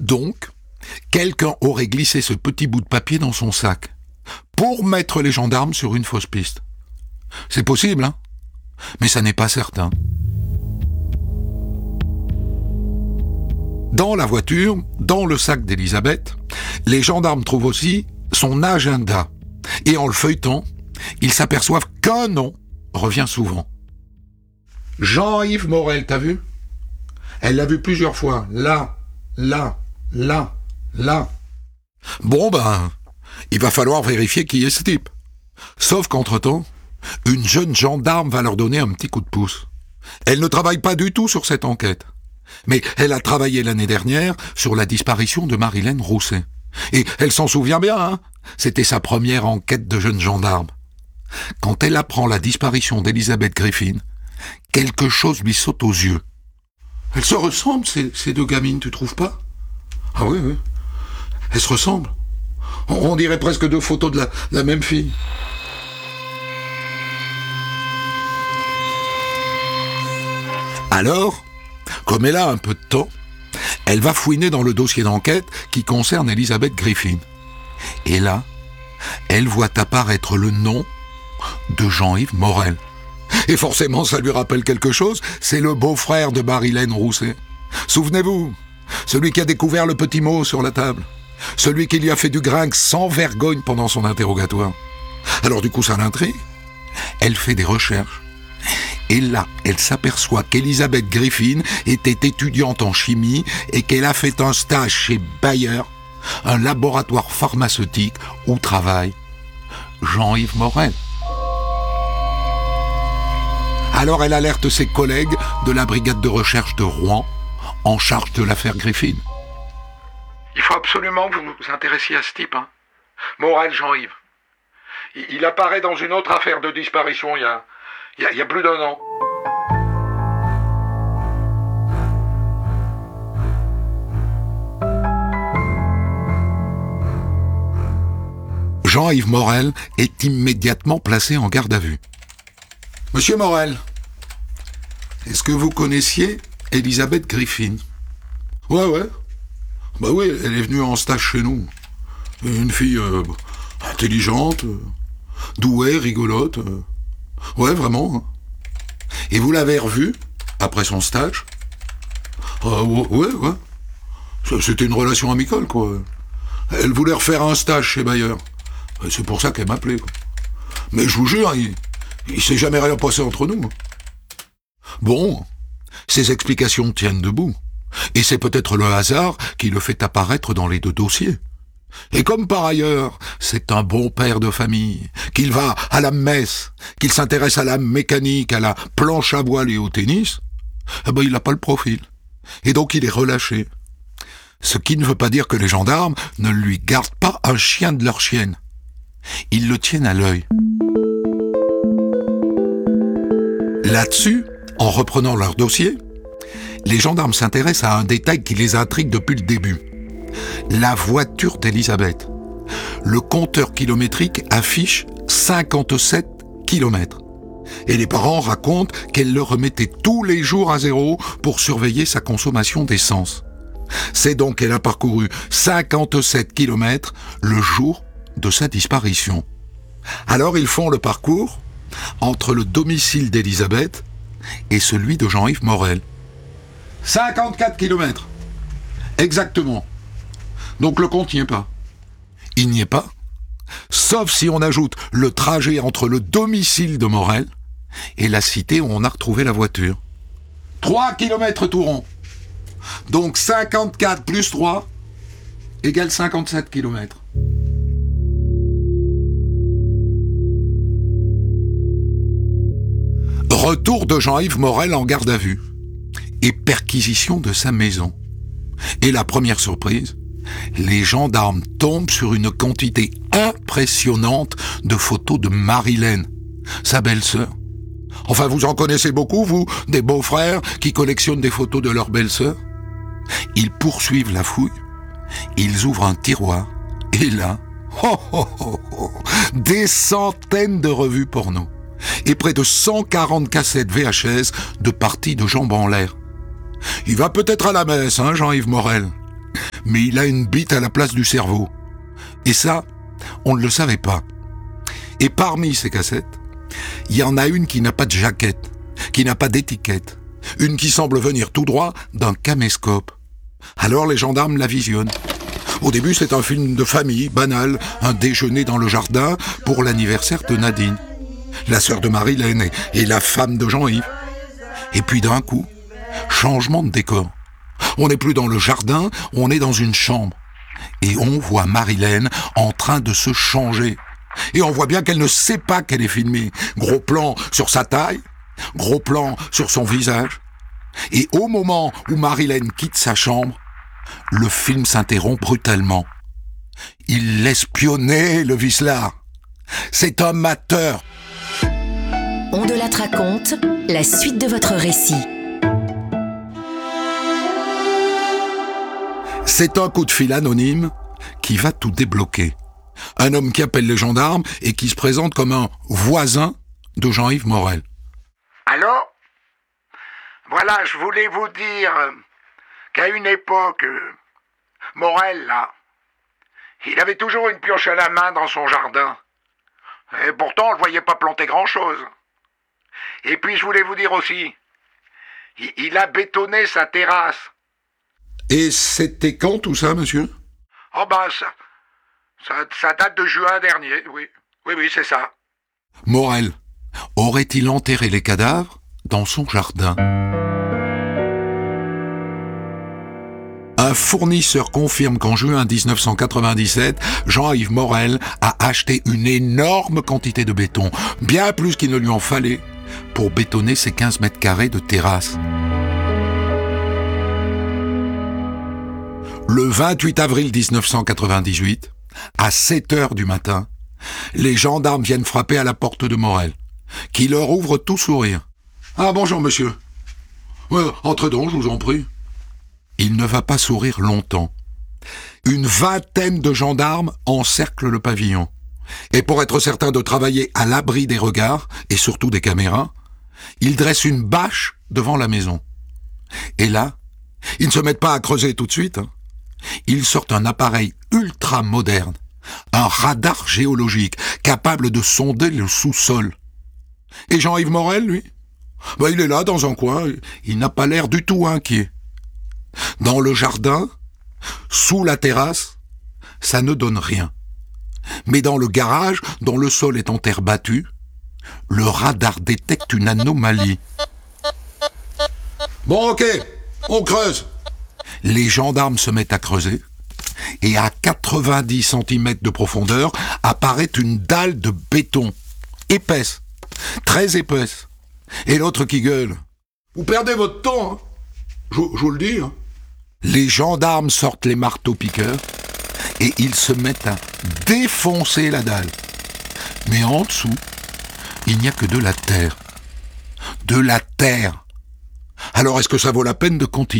Donc, quelqu'un aurait glissé ce petit bout de papier dans son sac pour mettre les gendarmes sur une fausse piste. C'est possible, hein ? Mais ça n'est pas certain. Dans la voiture, dans le sac d'Elisabeth, les gendarmes trouvent aussi son agenda. Et en le feuilletant, ils s'aperçoivent qu'un nom revient souvent. Jean-Yves Morel, t'as vu ? Elle l'a vu plusieurs fois. Là. Bon il va falloir vérifier qui est ce type. Sauf qu'entre-temps, une jeune gendarme va leur donner un petit coup de pouce. Elle ne travaille pas du tout sur cette enquête. Mais elle a travaillé l'année dernière sur la disparition de Marilène Rousset. Et elle s'en souvient bien, hein ? C'était sa première enquête de jeune gendarme. Quand elle apprend la disparition d'Elisabeth Griffin, quelque chose lui saute aux yeux. Elles se ressemblent, ces deux gamines, tu trouves pas ? Ah oui. Elles se ressemblent. On dirait presque deux photos de la même fille. Alors, comme elle a un peu de temps, elle va fouiner dans le dossier d'enquête qui concerne Elisabeth Griffin. Et là, elle voit apparaître le nom de Jean-Yves Morel. Et forcément, ça lui rappelle quelque chose, c'est le beau-frère de Marilène Rousset. Souvenez-vous, celui qui a découvert le petit mot sur la table. Celui qui lui a fait du gringue sans vergogne pendant son interrogatoire. Alors du coup, ça l'intrigue. Elle fait des recherches. Et là, elle s'aperçoit qu'Elisabeth Griffin était étudiante en chimie et qu'elle a fait un stage chez Bayer, un laboratoire pharmaceutique où travaille Jean-Yves Morel. Alors elle alerte ses collègues de la brigade de recherche de Rouen en charge de l'affaire Griffin. Il faut absolument que vous vous intéressiez à ce type, hein. Morel Jean-Yves. Il apparaît dans une autre affaire de disparition il y a plus d'1 an. Jean-Yves Morel est immédiatement placé en garde à vue. Monsieur Morel, est-ce que vous connaissiez Elisabeth Griffin ? Ouais. Bah oui, elle est venue en stage chez nous. Une fille intelligente, douée, rigolote. Ouais, vraiment. Et vous l'avez revue après son stage ? Ouais. C'était une relation amicale, quoi. Elle voulait refaire un stage chez Bayer. C'est pour ça qu'elle m'appelait, quoi. Mais je vous jure, il s'est jamais rien passé entre nous. Bon, ces explications tiennent debout. Et c'est peut-être le hasard qui le fait apparaître dans les deux dossiers. Et comme par ailleurs, c'est un bon père de famille, qu'il va à la messe, qu'il s'intéresse à la mécanique, à la planche à voile et au tennis, il n'a pas le profil. Et donc il est relâché. Ce qui ne veut pas dire que les gendarmes ne lui gardent pas un chien de leur chienne. Ils le tiennent à l'œil. Là-dessus, en reprenant leur dossier, les gendarmes s'intéressent à un détail qui les intrigue depuis le début. La voiture d'Elisabeth. Le compteur kilométrique affiche 57 km. Et les parents racontent qu'elle le remettait tous les jours à zéro pour surveiller sa consommation d'essence. C'est donc qu'elle a parcouru 57 km le jour de sa disparition. Alors ils font le parcours entre le domicile d'Elisabeth et celui de Jean-Yves Morel. 54 km. Exactement. Donc le compte n'y est pas. Il n'y est pas, sauf si on ajoute le trajet entre le domicile de Morel et la cité où on a retrouvé la voiture. 3 km tout rond. Donc 54 plus 3 égale 57 km. Retour de Jean-Yves Morel en garde à vue et perquisition de sa maison. Et la première surprise, les gendarmes tombent sur une quantité impressionnante de photos de Marilène, sa belle-sœur. Enfin, vous en connaissez beaucoup, vous, des beaux-frères qui collectionnent des photos de leur belle-sœur. Ils poursuivent la fouille, ils ouvrent un tiroir, et là, des centaines de revues porno, et près de 140 cassettes VHS de parties de jambes en l'air. Il va peut-être à la messe, hein, Jean-Yves Morel. Mais il a une bite à la place du cerveau. Et ça, on ne le savait pas. Et parmi ces cassettes, il y en a une qui n'a pas de jaquette, qui n'a pas d'étiquette, une qui semble venir tout droit d'un caméscope. Alors les gendarmes la visionnent. Au début, c'est un film de famille, banal, un déjeuner dans le jardin pour l'anniversaire de Nadine, la sœur de Marilène et la femme de Jean-Yves. Et puis d'un coup, changement de décor. On n'est plus dans le jardin, on est dans une chambre. Et on voit Marilène en train de se changer. Et on voit bien qu'elle ne sait pas qu'elle est filmée. Gros plan sur sa taille, gros plan sur son visage. Et au moment où Marilène quitte sa chambre, le film s'interrompt brutalement. Il l'espionnait, le vicelard. C'est un mateur. On de la raconte, la suite de votre récit. C'est un coup de fil anonyme qui va tout débloquer. Un homme qui appelle les gendarmes et qui se présente comme un voisin de Jean-Yves Morel. Allô ? Voilà, je voulais vous dire qu'à une époque, Morel, là, il avait toujours une pioche à la main dans son jardin. Et pourtant, on le voyait pas planter grand-chose. Et puis, je voulais vous dire aussi, il a bétonné sa terrasse. Et c'était quand tout ça, monsieur ? Oh ben, ça date de juin dernier, oui. Oui, c'est ça. Morel aurait-il enterré les cadavres dans son jardin ? Un fournisseur confirme qu'en juin 1997, Jean-Yves Morel a acheté une énorme quantité de béton, bien plus qu'il ne lui en fallait, pour bétonner ses 15 mètres carrés de terrasse. Le 28 avril 1998, à 7h du matin, les gendarmes viennent frapper à la porte de Morel, qui leur ouvre tout sourire. « Ah, bonjour, monsieur. Entrez donc, je vous en prie. » Il ne va pas sourire longtemps. Une vingtaine de gendarmes encerclent le pavillon. Et pour être certain de travailler à l'abri des regards, et surtout des caméras, ils dressent une bâche devant la maison. Et là, ils ne se mettent pas à creuser tout de suite. Ils sortent un appareil ultra moderne, un radar géologique capable de sonder le sous-sol. Et Jean-Yves Morel, lui, il est là dans un coin, il n'a pas l'air du tout inquiet. Dans le jardin, sous la terrasse, ça ne donne rien. Mais dans le garage, dont le sol est en terre battue, le radar détecte une anomalie. Bon, ok, on creuse. Les gendarmes se mettent à creuser, et à 90 cm de profondeur apparaît une dalle de béton, épaisse, très épaisse. Et l'autre qui gueule. Vous perdez votre temps, hein. Je vous le dis, hein. Les gendarmes sortent les marteaux-piqueurs et ils se mettent à défoncer la dalle. Mais en dessous, il n'y a que de la terre. De la terre. Alors est-ce que ça vaut la peine de continuer ?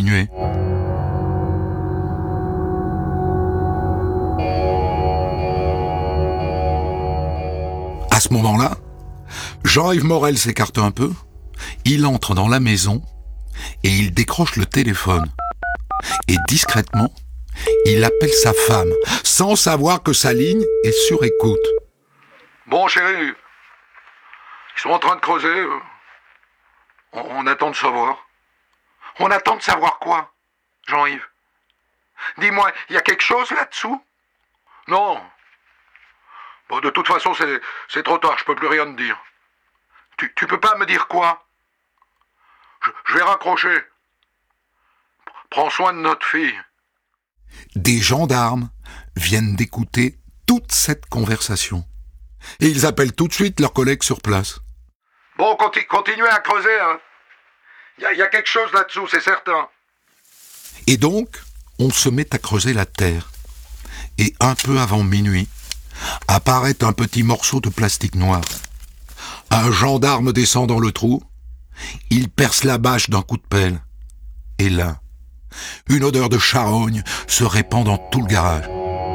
À ce moment-là, Jean-Yves Morel s'écarte un peu, il entre dans la maison et il décroche le téléphone. Et discrètement, il appelle sa femme, sans savoir que sa ligne est sur écoute. Bon, chérie, ils sont en train de creuser. On attend de savoir. On attend de savoir quoi, Jean-Yves ? Dis-moi, il y a quelque chose là-dessous ? Non. Bon, de toute façon, c'est trop tard, je peux plus rien te dire. Tu peux pas me dire quoi ? Je vais raccrocher. Prends soin de notre fille. Des gendarmes viennent d'écouter toute cette conversation. Et ils appellent tout de suite leurs collègues sur place. Bon, continuez à creuser, hein. Il y a quelque chose là-dessous, c'est certain. Et donc, on se met à creuser la terre. Et un peu avant minuit, apparaît un petit morceau de plastique noir. Un gendarme descend dans le trou, il perce la bâche d'un coup de pelle. Et là, une odeur de charogne se répand dans tout le garage.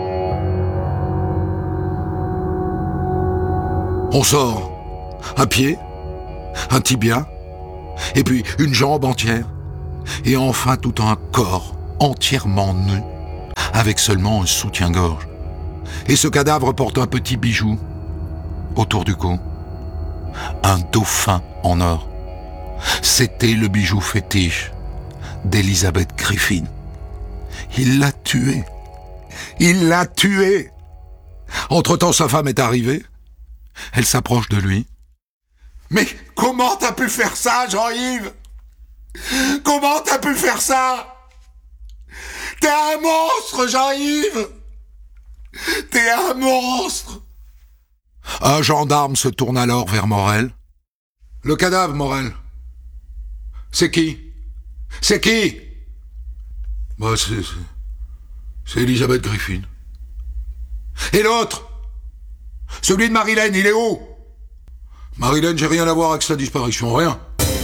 On sort un pied, un tibia, et puis une jambe entière, et enfin tout un corps entièrement nu, avec seulement un soutien-gorge. Et ce cadavre porte un petit bijou autour du cou. Un dauphin en or. C'était le bijou fétiche d'Elizabeth Griffin. Il l'a tué. Il l'a tué. Entre-temps, sa femme est arrivée. Elle s'approche de lui. « Mais comment t'as pu faire ça, Jean-Yves ? Comment t'as pu faire ça ? T'es un monstre, Jean-Yves ! T'es un monstre !» Un gendarme se tourne alors vers Morel. « Le cadavre, Morel. C'est qui ? C'est qui ? » « Bah, c'est Elizabeth Griffin. »« Et l'autre ? Celui de Marilène, il est où ? » ?»« Marilène, j'ai rien à voir avec sa disparition, rien. »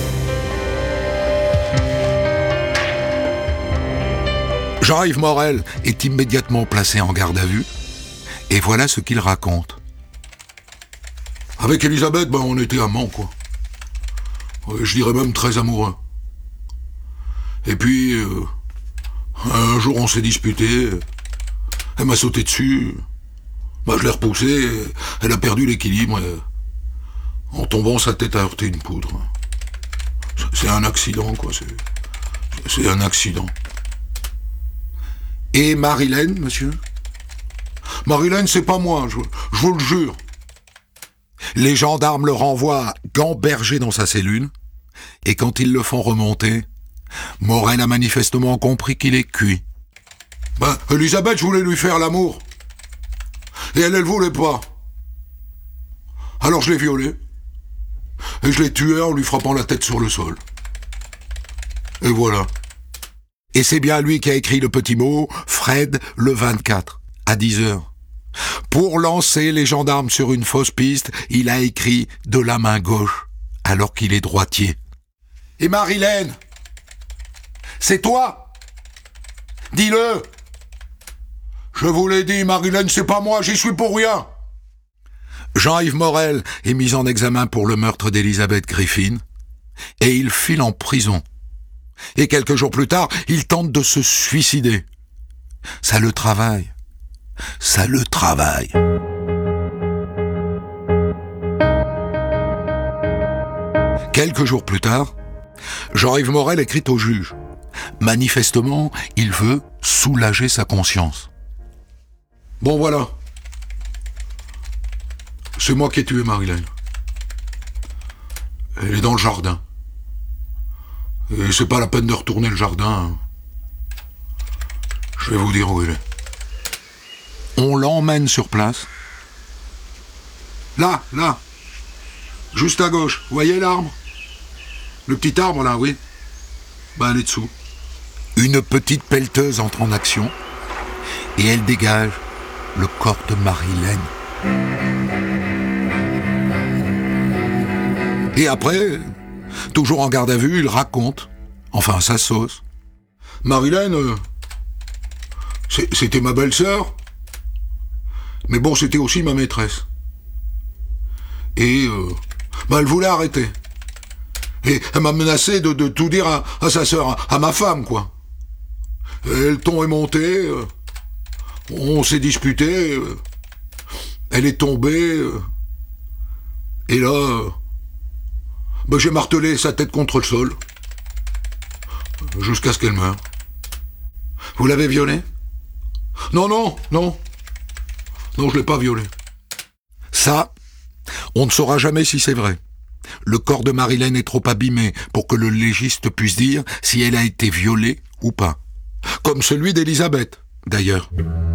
Jean-Yves Morel est immédiatement placé en garde à vue, et voilà ce qu'il raconte. « Avec Elisabeth, on était amants, quoi. Je dirais même très amoureux. Et puis, un jour on s'est disputé, elle m'a sauté dessus, je l'ai repoussée, elle a perdu l'équilibre, en tombant sa tête a heurté une poudre. C'est un accident, quoi, c'est un accident. Et Marilène, monsieur ? Marilène, c'est pas moi, je vous le jure. Les gendarmes le renvoient gamberger dans sa cellule, et quand ils le font remonter, Morel a manifestement compris qu'il est cuit. Elisabeth, je voulais lui faire l'amour. Et elle voulait pas. Alors je l'ai violée. Et je l'ai tuée en lui frappant la tête sur le sol. Et voilà. Et c'est bien lui qui a écrit le petit mot « Fred le 24 » à 10h. Pour lancer les gendarmes sur une fausse piste, il a écrit de la main gauche, alors qu'il est droitier. Et Marilène, c'est toi ? Dis-le ! Je vous l'ai dit, Marilène, c'est pas moi, j'y suis pour rien. Jean-Yves Morel est mis en examen pour le meurtre d'Elizabeth Griffin, et il file en prison. Et quelques jours plus tard, il tente de se suicider. Ça le travaille. Ça le travaille. Quelques jours plus tard, Jean-Yves Morel écrit au juge. Manifestement, il veut soulager sa conscience. Bon voilà. C'est moi qui ai tué Marilène. Elle est dans le jardin. Et c'est pas la peine de retourner le jardin. Je vais vous dire où elle est. On l'emmène sur place. Là. Juste à gauche. Vous voyez l'arbre ? Le petit arbre là, oui. Elle est dessous. Une petite pelleteuse entre en action et elle dégage le corps de Marilène. Et après, toujours en garde à vue, il raconte, enfin à sa sauce. Marilène, c'était ma belle-sœur, mais bon, c'était aussi ma maîtresse. Et elle voulait arrêter. Et elle m'a menacé de tout dire à sa sœur, à ma femme, quoi. Et le ton est monté, on s'est disputé, elle est tombée, et là, j'ai martelé sa tête contre le sol, jusqu'à ce qu'elle meure. Vous l'avez violée ? Non, je l'ai pas violée. Ça, on ne saura jamais si c'est vrai. Le corps de Marilène est trop abîmé pour que le légiste puisse dire si elle a été violée ou pas. Comme celui d'Elisabeth, d'ailleurs.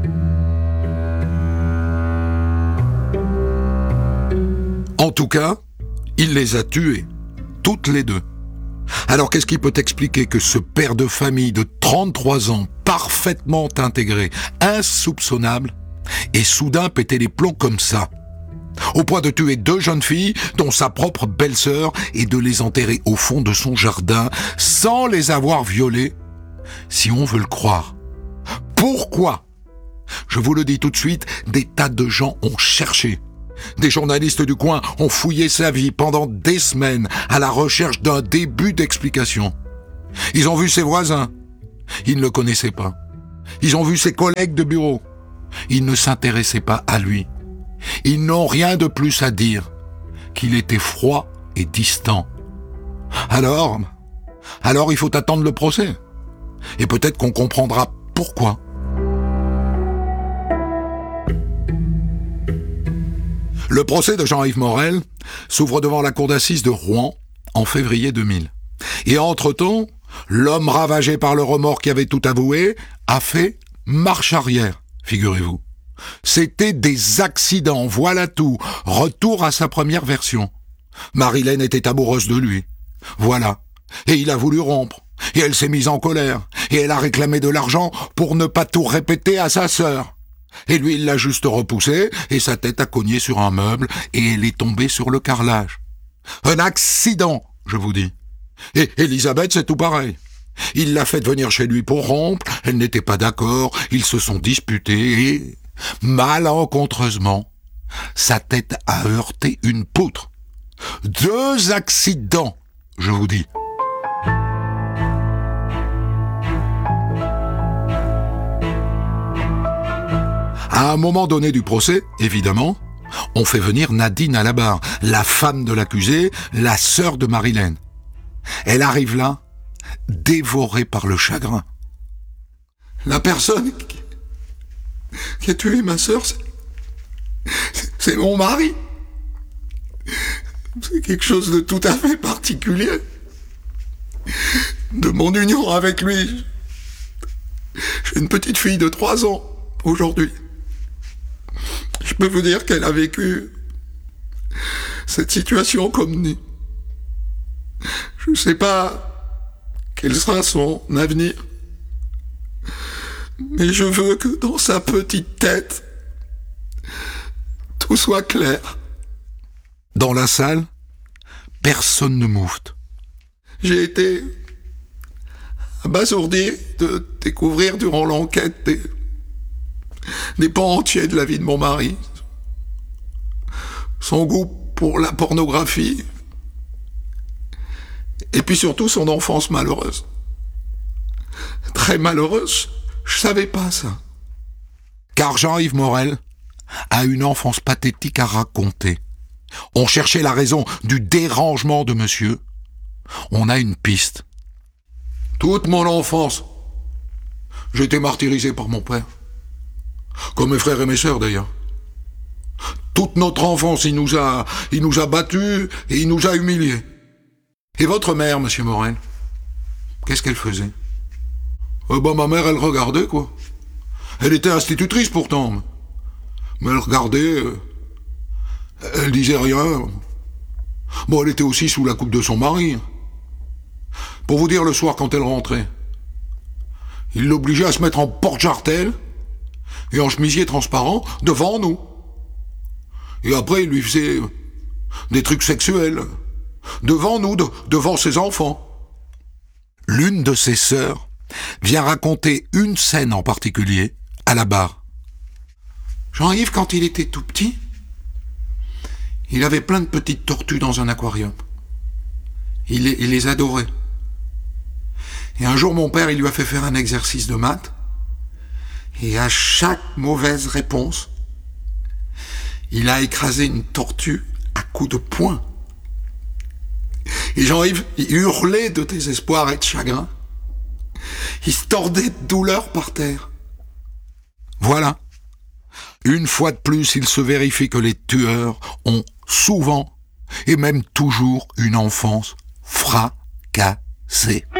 En tout cas, il les a tuées, toutes les deux. Alors qu'est-ce qui peut expliquer que ce père de famille de 33 ans, parfaitement intégré, insoupçonnable, ait soudain pété les plombs comme ça ? Au point de tuer 2 jeunes filles, dont sa propre belle-sœur, et de les enterrer au fond de son jardin, sans les avoir violées, si on veut le croire. Pourquoi ? Je vous le dis tout de suite, des tas de gens ont cherché. Des journalistes du coin ont fouillé sa vie pendant des semaines à la recherche d'un début d'explication. Ils ont vu ses voisins. Ils ne le connaissaient pas. Ils ont vu ses collègues de bureau. Ils ne s'intéressaient pas à lui. Ils n'ont rien de plus à dire qu'il était froid et distant. Alors il faut attendre le procès. Et peut-être qu'on comprendra pourquoi. Le procès de Jean-Yves Morel s'ouvre devant la cour d'assises de Rouen en février 2000. Et entre-temps, l'homme ravagé par le remords qui avait tout avoué a fait marche arrière, figurez-vous. C'était des accidents, voilà tout. Retour à sa première version. Marilène était amoureuse de lui. Voilà. Et il a voulu rompre. Et elle s'est mise en colère. Et elle a réclamé de l'argent pour ne pas tout répéter à sa sœur. Et lui, il l'a juste repoussée, et sa tête a cogné sur un meuble, et elle est tombée sur le carrelage. Un accident, je vous dis. Et Elisabeth, c'est tout pareil. Il l'a fait venir chez lui pour rompre, elle n'était pas d'accord, ils se sont disputés, et malencontreusement, sa tête a heurté une poutre. 2 accidents, je vous dis. À un moment donné du procès, évidemment, on fait venir Nadine à la barre, la femme de l'accusé, la sœur de Marilène. Elle arrive là, dévorée par le chagrin. La personne qui a tué ma sœur, c'est mon mari. C'est quelque chose de tout à fait particulier. De mon union avec lui. J'ai une petite fille de 3 ans aujourd'hui. Je peux vous dire qu'elle a vécu cette situation comme nous. Je ne sais pas quel sera son avenir, mais je veux que dans sa petite tête, tout soit clair. Dans la salle, personne ne moufte. J'ai été abasourdi de découvrir durant l'enquête des pans entiers de la vie de mon mari. Son goût pour la pornographie, et puis surtout son enfance malheureuse. Très malheureuse, je savais pas ça. Car Jean-Yves Morel a une enfance pathétique à raconter. On cherchait la raison du dérangement de monsieur. On a une piste. Toute mon enfance, j'ai été martyrisé par mon père. Comme mes frères et mes sœurs d'ailleurs. Toute notre enfance, il nous a battus et il nous a humiliés. Et votre mère, monsieur Morel, qu'est-ce qu'elle faisait? Ma mère, elle regardait, quoi. Elle était institutrice pourtant. Mais elle regardait, elle disait rien. Bon, elle était aussi sous la coupe de son mari. Pour vous dire, le soir, quand elle rentrait, il l'obligeait à se mettre en porte-jartel et en chemisier transparent devant nous. Et après, il lui faisait des trucs sexuels. Devant nous, devant ses enfants. L'une de ses sœurs vient raconter une scène en particulier à la barre. Jean-Yves, quand il était tout petit, il avait plein de petites tortues dans un aquarium. Il les adorait. Et un jour, mon père, il lui a fait faire un exercice de maths. Et à chaque mauvaise réponse, il a écrasé une tortue à coups de poing. Et Jean-Yves, il hurlait de désespoir et de chagrin. Il se tordait de douleur par terre. Voilà. Une fois de plus, il se vérifie que les tueurs ont souvent, et même toujours, une enfance fracassée.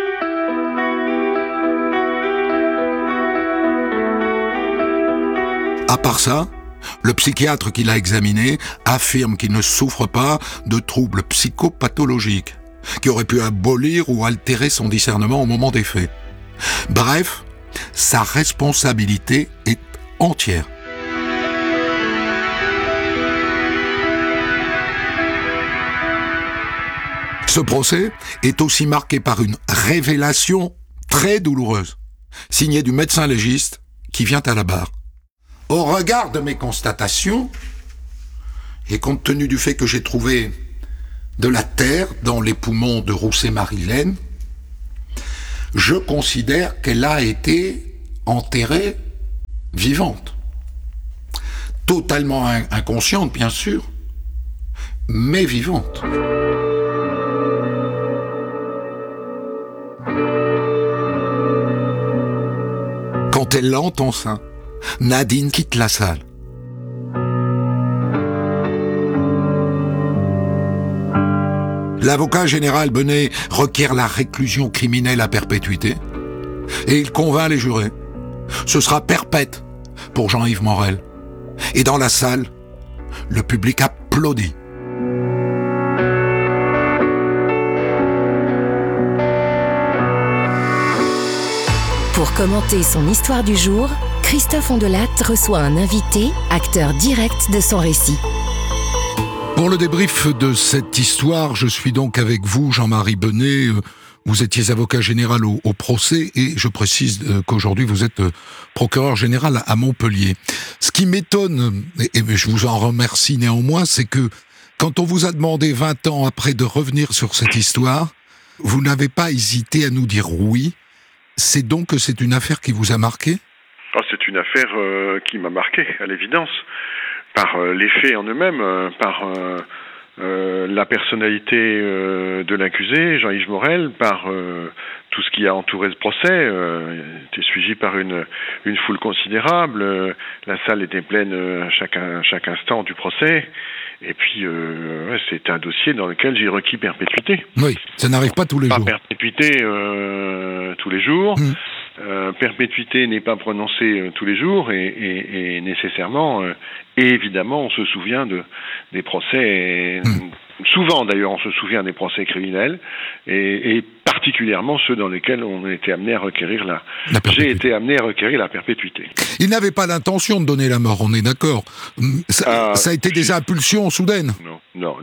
À part ça, le psychiatre qui l'a examiné affirme qu'il ne souffre pas de troubles psychopathologiques, qui auraient pu abolir ou altérer son discernement au moment des faits. Bref, sa responsabilité est entière. Ce procès est aussi marqué par une révélation très douloureuse, signée du médecin légiste qui vient à la barre. Au regard de mes constatations, et compte tenu du fait que j'ai trouvé de la terre dans les poumons de Rousset Marilène, je considère qu'elle a été enterrée vivante. Totalement inconsciente, bien sûr, mais vivante. Quand elle l'entend ça, Nadine quitte la salle. L'avocat général Benet requiert la réclusion criminelle à perpétuité et il convainc les jurés. Ce sera perpète pour Jean-Yves Morel. Et dans la salle, le public applaudit. Pour commenter son histoire du jour, Christophe Ondelat reçoit un invité, acteur direct de son récit. Pour le débrief de cette histoire, je suis donc avec vous, Jean-Marie Benet. Vous étiez avocat général au procès et je précise qu'aujourd'hui vous êtes procureur général à Montpellier. Ce qui m'étonne, et je vous en remercie néanmoins, c'est que quand on vous a demandé 20 ans après de revenir sur cette histoire, vous n'avez pas hésité à nous dire oui. C'est donc que c'est une affaire qui vous a marqué ? C'est une affaire qui m'a marqué, à l'évidence, par les faits en eux-mêmes, par la personnalité de l'accusé, Jean-Yves Morel, par tout ce qui a entouré ce procès, était suivi par une foule considérable, la salle était pleine chaque instant du procès, et puis c'est un dossier dans lequel j'ai requis perpétuité. Oui, ça n'arrive pas tous les jours. Pas perpétuité tous les jours. Perpétuité n'est pas prononcée tous les jours et nécessairement et évidemment on se souvient des procès souvent d'ailleurs on se souvient des procès criminels et particulièrement ceux dans lesquels on a été amené à requérir j'ai été amené à requérir la perpétuité. Il n'avait pas l'intention de donner la mort, on est d'accord. Ça a été des impulsions soudaines. Non.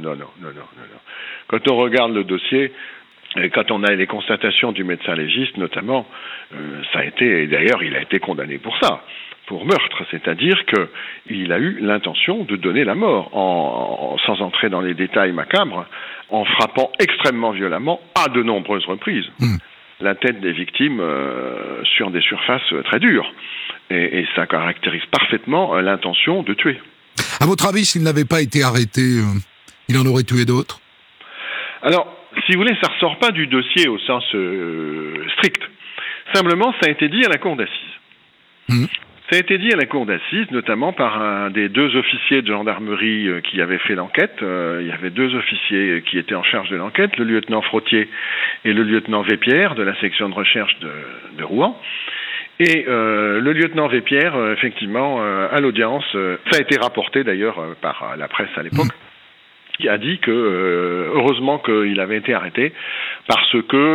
Quand on regarde le dossier, et quand on a les constatations du médecin légiste, notamment, ça a été, et d'ailleurs il a été condamné pour ça, pour meurtre, c'est-à-dire qu'il a eu l'intention de donner la mort, sans entrer dans les détails macabres, en frappant extrêmement violemment, à de nombreuses reprises, la tête des victimes sur des surfaces très dures. Et ça caractérise parfaitement l'intention de tuer. À votre avis, s'il n'avait pas été arrêté, il en aurait tué d'autres ? Alors, si vous voulez, ça ressort pas du dossier au sens strict. Simplement, ça a été dit à la cour d'assises. Ça a été dit à la cour d'assises, notamment par un des deux officiers de gendarmerie qui avaient fait l'enquête. Il y avait deux officiers qui étaient en charge de l'enquête, le lieutenant Frottier et le lieutenant Vépierre de la section de recherche de Rouen. Et le lieutenant Vépierre, effectivement, à l'audience, ça a été rapporté d'ailleurs par la presse à l'époque, qui a dit que heureusement qu'il avait été arrêté parce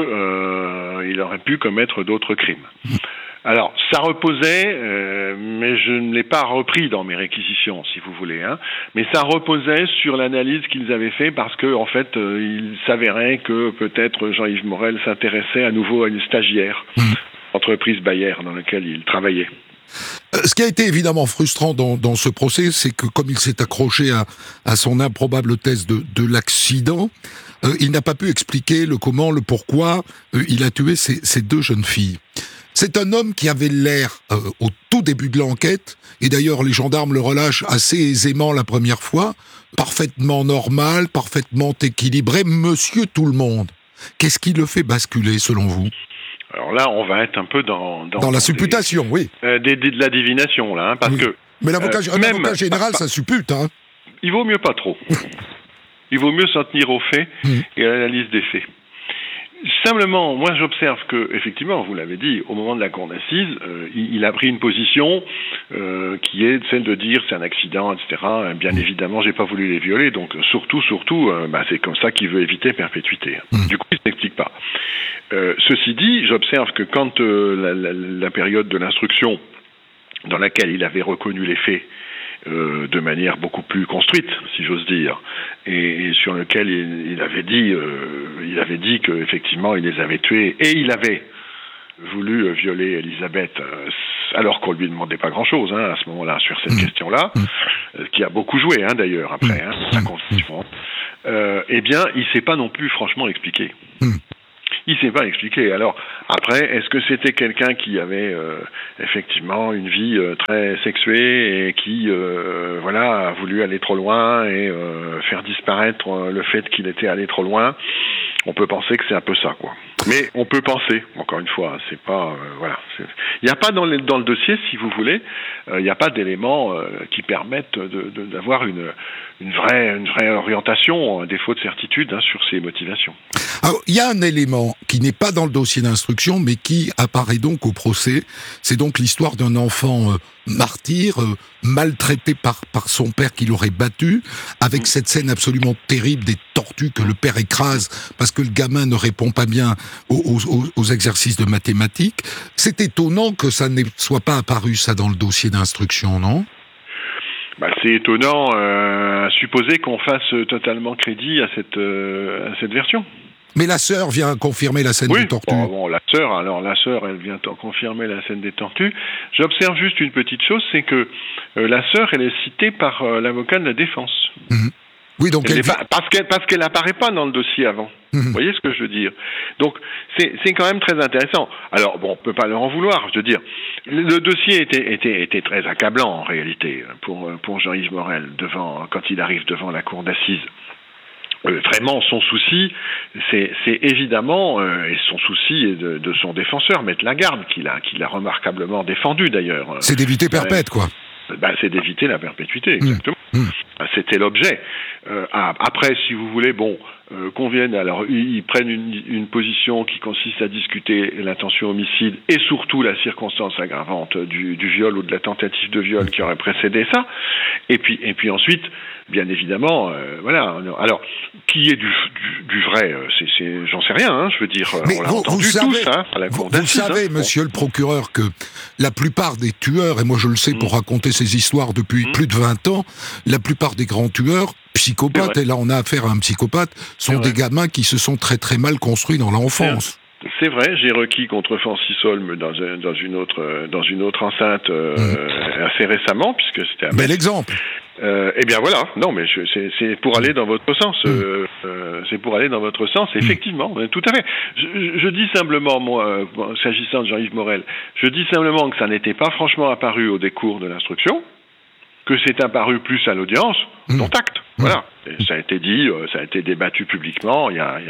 que il aurait pu commettre d'autres crimes. Alors, ça reposait, mais je ne l'ai pas repris dans mes réquisitions, si vous voulez, mais ça reposait sur l'analyse qu'ils avaient fait parce que, en fait, il s'avérait que peut-être Jean-Yves Morel s'intéressait à nouveau à une stagiaire, entreprise Bayer dans laquelle il travaillait. Ce qui a été évidemment frustrant dans ce procès, c'est que comme il s'est accroché à son improbable thèse de l'accident, il n'a pas pu expliquer le comment, le pourquoi il a tué ces deux jeunes filles. C'est un homme qui avait l'air, au tout début de l'enquête, et d'ailleurs les gendarmes le relâchent assez aisément la première fois, parfaitement normal, parfaitement équilibré, monsieur tout le monde. Qu'est-ce qui le fait basculer selon vous ? Alors là, on va être un peu dans la supputation, oui. De la divination, là, parce que... Mais l'avocat général, ça suppute, Il vaut mieux pas trop. Il vaut mieux s'en tenir aux faits et à l'analyse des faits. Simplement, moi j'observe que, effectivement, vous l'avez dit, au moment de la cour d'assises, il a pris une position qui est celle de dire c'est un accident, etc. Bien évidemment, j'ai pas voulu les violer, donc surtout, c'est comme ça qu'il veut éviter perpétuité. Du coup, il s'explique pas. Ceci dit, j'observe que quand la période de l'instruction dans laquelle il avait reconnu les faits de manière beaucoup plus construite, si j'ose dire, et sur lequel il avait dit qu'effectivement il les avait tués et il avait voulu violer Elisabeth alors qu'on lui demandait pas grand-chose à ce moment-là sur cette question-là, qui a beaucoup joué d'ailleurs après la constitution. Eh bien, il s'est pas non plus franchement expliqué. Il s'est pas expliqué. Alors, après, est-ce que c'était quelqu'un qui avait effectivement une vie très sexuée et qui, a voulu aller trop loin et faire disparaître le fait qu'il était allé trop loin? On peut penser que c'est un peu ça, quoi. Mais on peut penser, encore une fois, c'est pas, il n'y a pas dans le dossier, si vous voulez, il n'y a pas d'éléments qui permettent d'avoir une vraie orientation, un défaut de certitude sur ses motivations. Alors, il y a un élément qui n'est pas dans le dossier d'instruction, mais qui apparaît donc au procès. C'est donc l'histoire d'un enfant martyr, maltraité par son père qui l'aurait battu, avec cette scène absolument terrible des tortues que le père écrase parce que le gamin ne répond pas bien aux exercices de mathématiques. C'est étonnant que ça ne soit pas apparu, ça, dans le dossier d'instruction, non ? C'est étonnant à supposer qu'on fasse totalement crédit à cette version. Mais la sœur vient confirmer la scène des tortues. La sœur, elle vient confirmer la scène des tortues. J'observe juste une petite chose, c'est que la sœur, elle est citée par l'avocat de la défense. Mmh. Oui, donc parce qu'elle n'apparaît pas dans le dossier avant. Mmh. Vous voyez ce que je veux dire? Donc, c'est quand même très intéressant. Alors, bon, on peut pas leur en vouloir. Je veux dire, le dossier était très accablant, en réalité, pour Jean-Yves Morel, quand il arrive devant la cour d'assises. Vraiment, son souci, c'est évidemment, et son souci est de son défenseur, Maître Lagarde, qu'il a remarquablement défendu d'ailleurs. C'est d'éviter perpète, quoi. C'est d'éviter la perpétuité, exactement. C'était l'objet. Après, si vous voulez, qu'on vienne, alors ils prennent une position qui consiste à discuter l'intention homicide et surtout la circonstance aggravante du viol ou de la tentative de viol qui aurait précédé ça. Et puis ensuite, bien évidemment, Alors, qui est du vrai, j'en sais rien. Je veux dire, mais on l'a entendu tous à la cour d'assises. Vous savez, monsieur le procureur, que la plupart des tueurs, et moi je le sais pour raconter ces histoires depuis plus de 20 ans, la plupart des grands tueurs, psychopathes, et là on a affaire à un psychopathe, sont des gamins qui se sont très très mal construits dans l'enfance. C'est vrai, j'ai requis contre Francis Holm dans une autre enceinte assez récemment, puisque c'était un bel exemple. Eh bien voilà, non mais c'est pour aller dans votre sens, c'est pour aller dans votre sens, effectivement, tout à fait. Je dis simplement, moi, s'agissant de Jean-Yves Morel, je dis simplement que ça n'était pas franchement apparu au décours de l'instruction, que c'est apparu plus à l'audience, dont acte. Voilà. Et ça a été dit, ça a été débattu publiquement.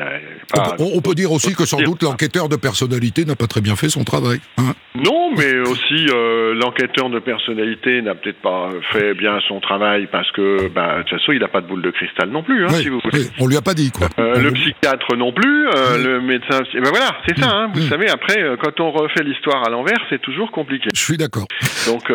On peut dire aussi que sans doute l'enquêteur de personnalité n'a pas très bien fait son travail. Non, mais aussi l'enquêteur de personnalité n'a peut-être pas fait bien son travail parce que, de toute façon, il n'a pas de boule de cristal non plus, si vous voulez. On lui a pas dit, quoi. Le psychiatre non plus, le médecin. Voilà, c'est ça. Vous savez, après, quand on refait l'histoire à l'envers, c'est toujours compliqué. Je suis d'accord. Donc,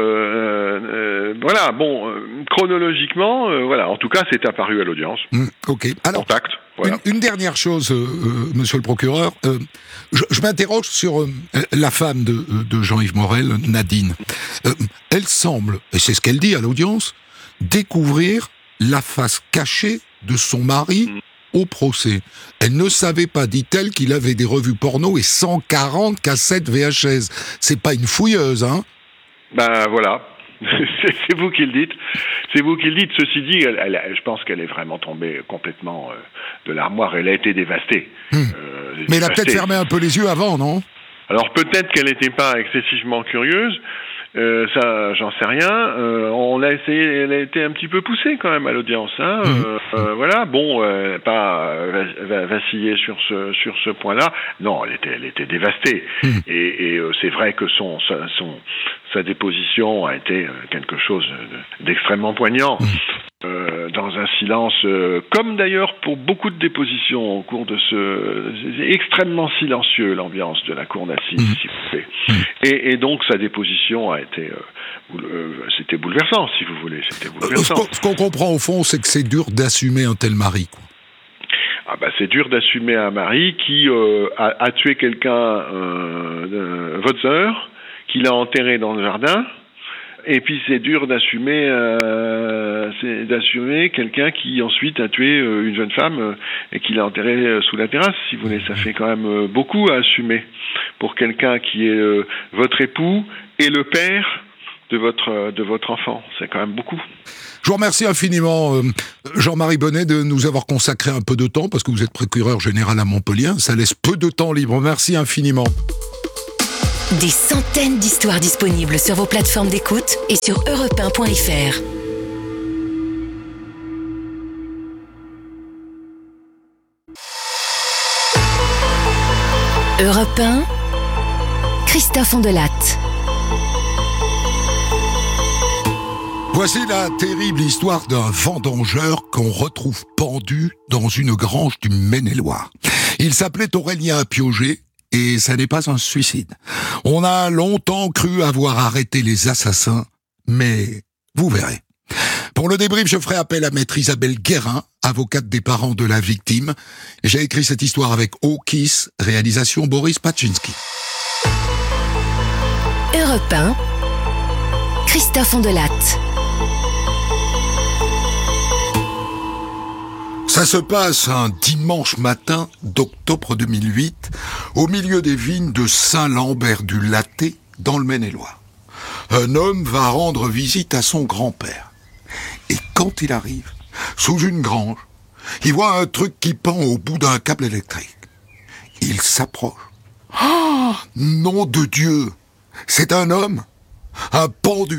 chronologiquement, en tout cas, c'est apparu à l'audience. Ok. Alors, contact. Voilà. Une dernière chose, monsieur le procureur, je m'interroge sur la femme de Jean-Yves Morel, Nadine. Elle semble, et c'est ce qu'elle dit à l'audience, découvrir la face cachée de son mari au procès. Elle ne savait pas, dit-elle, qu'il avait des revues porno et 140 cassettes VHS. C'est pas une fouilleuse, hein? Voilà. C'est vous qui le dites. Ceci dit, je pense qu'elle est vraiment tombée complètement de l'armoire. Elle a été dévastée. Mais elle a peut-être fermé un peu les yeux avant, non? Alors peut-être qu'elle n'était pas excessivement curieuse. Ça, j'en sais rien. Elle a été un petit peu poussée quand même à l'audience. Pas vaciller sur ce point-là. Non, elle était dévastée. Et c'est vrai que sa déposition a été quelque chose d'extrêmement poignant. Dans un silence, comme d'ailleurs pour beaucoup de dépositions au cours de c'est extrêmement silencieux l'ambiance de la cour d'assises, si vous voulez. Et donc sa déposition a été, c'était bouleversant, si vous voulez. C'était bouleversant. Ce qu'on comprend au fond, c'est que c'est dur d'assumer un tel mari, quoi. C'est dur d'assumer un mari qui a tué quelqu'un, votre sœur, qu'il a enterré dans le jardin. Et puis c'est dur d'assumer quelqu'un qui ensuite a tué une jeune femme et qui l'a enterrée sous la terrasse, si vous voulez. Ça fait quand même beaucoup à assumer pour quelqu'un qui est votre époux et le père de votre enfant. C'est quand même beaucoup. Je vous remercie infiniment, Jean-Marie Bonnet, de nous avoir consacré un peu de temps, parce que vous êtes procureur général à Montpellier. Ça laisse peu de temps libre. Merci infiniment. Des centaines d'histoires disponibles sur vos plateformes d'écoute et sur europe1.fr. Europe 1, Christophe Ondelatte. Voici la terrible histoire d'un vendangeur qu'on retrouve pendu dans une grange du Maine-et-Loire. Il s'appelait Aurélien Piauget et ça n'est pas un suicide. On a longtemps cru avoir arrêté les assassins, mais vous verrez. Pour le débrief, je ferai appel à maître Isabelle Guérin, avocate des parents de la victime. J'ai écrit cette histoire avec Kiss, réalisation Boris Paczynski. Europe 1, Christophe Ondelatte. Ça se passe un dimanche matin d'octobre 2008, au milieu des vignes de Saint-Lambert-du-Laté, dans le Maine-et-Loire. Un homme va rendre visite à son grand-père. Et quand il arrive, sous une grange, il voit un truc qui pend au bout d'un câble électrique. Il s'approche. Ah, nom de Dieu! C'est un homme, un pendu.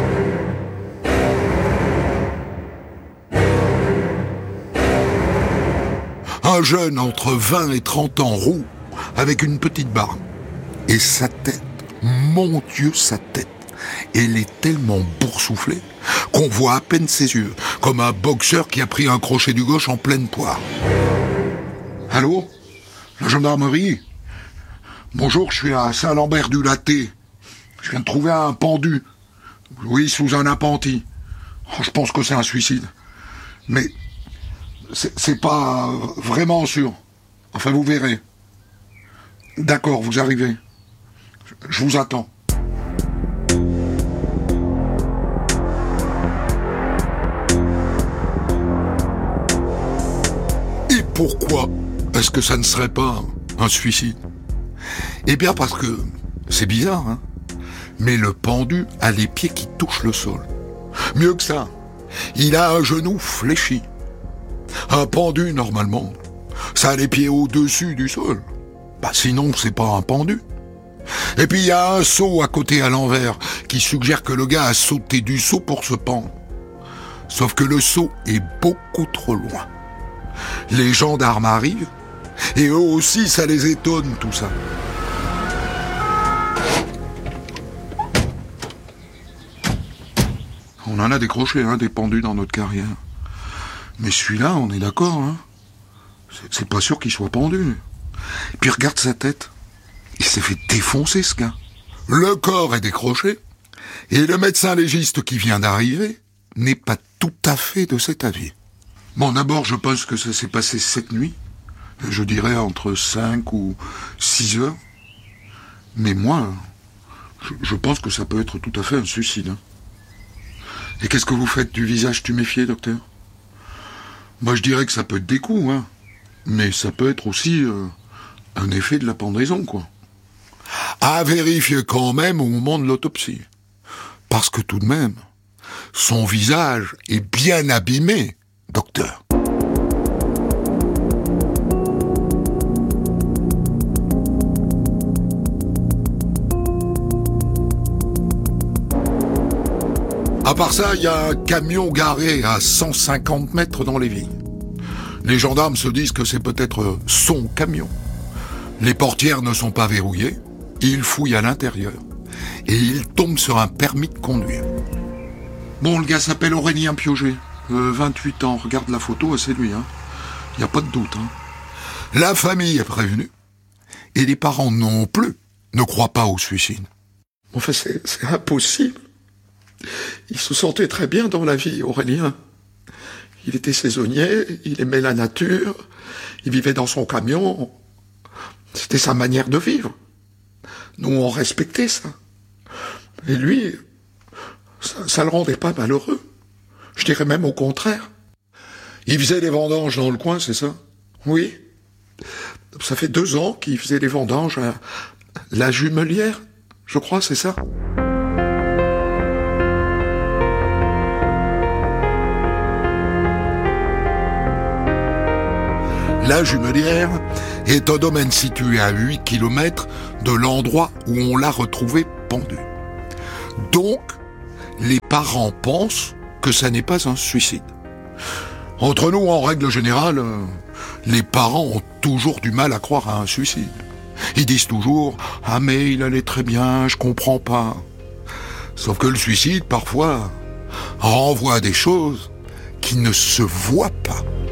Un jeune entre 20 et 30 ans, roux, avec une petite barbe. Et sa tête, mon Dieu, sa tête, elle est tellement boursouflée qu'on voit à peine ses yeux, comme un boxeur qui a pris un crochet du gauche en pleine poire. Allô? La gendarmerie? Bonjour, je suis à Saint-Lambert-du-Laté. Je viens de trouver un pendu. Oui, sous un appentis. Oh, je pense que c'est un suicide. Mais c'est pas vraiment sûr. Enfin, vous verrez. D'accord, vous arrivez. Je vous attends. Et pourquoi est-ce que ça ne serait pas un suicide? Eh bien parce que, c'est bizarre, hein, mais le pendu a les pieds qui touchent le sol. Mieux que ça, il a un genou fléchi. Un pendu, normalement, ça a les pieds au-dessus du sol. Bah sinon, c'est pas un pendu. Et puis il y a un seau à côté à l'envers qui suggère que le gars a sauté du seau pour se pendre. Sauf que le seau est beaucoup trop loin. Les gendarmes arrivent, et eux aussi, ça les étonne, tout ça. On en a décroché, hein, des pendus dans notre carrière. Mais celui-là, on est d'accord, hein. C'est pas sûr qu'il soit pendu. Et puis regarde sa tête. Il s'est fait défoncer, ce gars. Le corps est décroché, et le médecin légiste qui vient d'arriver n'est pas tout à fait de cet avis. Bon, d'abord, je pense que ça s'est passé cette nuit. Je dirais entre 5 ou 6 heures. Mais moi, je pense que ça peut être tout à fait un suicide. Hein. Et qu'est-ce que vous faites du visage tuméfié, docteur? Moi, je dirais que ça peut être des coups, hein. Mais ça peut être aussi un effet de la pendaison, quoi. À vérifier quand même au moment de l'autopsie. Parce que tout de même, son visage est bien abîmé, docteur. À part ça, il y a un camion garé à 150 mètres dans les vignes. Les gendarmes se disent que c'est peut-être son camion. Les portières ne sont pas verrouillées, ils fouillent à l'intérieur et ils tombent sur un permis de conduire. Bon, le gars s'appelle Aurélien Piauget, 28 ans, regarde la photo, c'est lui, hein. Il n'y a pas de doute, hein. La famille est prévenue et les parents non plus ne croient pas au suicide. Enfin, c'est impossible. Il se sentait très bien dans la vie, Aurélien. Il était saisonnier, il aimait la nature, il vivait dans son camion. C'était sa manière de vivre. Nous, on respectait ça. Et lui, ça le rendait pas malheureux. Je dirais même au contraire. Il faisait les vendanges dans le coin, c'est ça? Oui. Ça fait 2 ans qu'il faisait les vendanges à la Jumelière, je crois, c'est ça? La Jumellière est un domaine situé à 8 km de l'endroit où on l'a retrouvé pendu. Donc, les parents pensent que ça n'est pas un suicide. Entre nous, en règle générale, les parents ont toujours du mal à croire à un suicide. Ils disent toujours « Ah mais il allait très bien, je comprends pas ». Sauf que le suicide, parfois, renvoie à des choses qui ne se voient pas.